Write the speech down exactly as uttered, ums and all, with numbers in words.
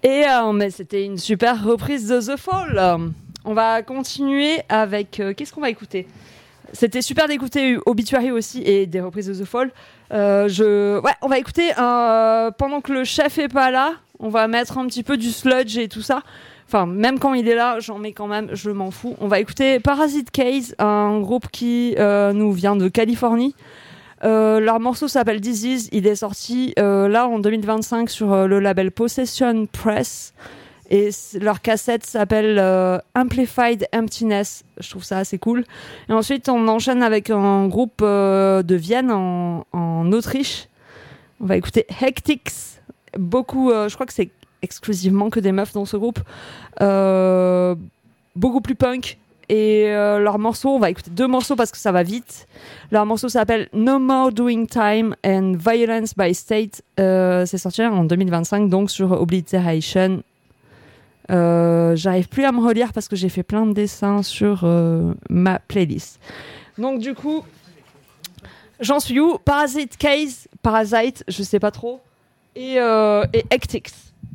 Et euh, mais c'était une super reprise de The Fall. On va continuer avec... Euh, qu'est-ce qu'on va écouter ? C'était super d'écouter Obituary aussi et des reprises de The Fall. Euh, je... Ouais, on va écouter... Euh, pendant que le chef est pas là, on va mettre un petit peu du sludge et tout ça. Enfin, même quand il est là, j'en mets quand même, je m'en fous. On va écouter Parasite Case, un groupe qui euh, nous vient de Californie. Euh, leur morceau s'appelle Disease. Il est sorti euh, là en deux mille vingt-cinq sur euh, le label Possession Press. Et leur cassette s'appelle euh, Amplified Emptiness. Je trouve ça assez cool. Et ensuite, on enchaîne avec un groupe euh, de Vienne en, en Autriche. On va écouter Hectics. Beaucoup, euh, je crois que c'est exclusivement que des meufs dans ce groupe. Euh, beaucoup plus punk. Et euh, leur morceau, on va écouter deux morceaux parce que ça va vite. Leur morceau s'appelle No More Doing Time and Violence by State. Euh, c'est sorti en deux mille vingt-cinq, donc sur Obliteration. Euh, j'arrive plus à me relire parce que j'ai fait plein de dessins sur euh, ma playlist. Donc du coup, j'en suis où ? Parasite Case, Parasite, je sais pas trop. Et, euh, et Hectics.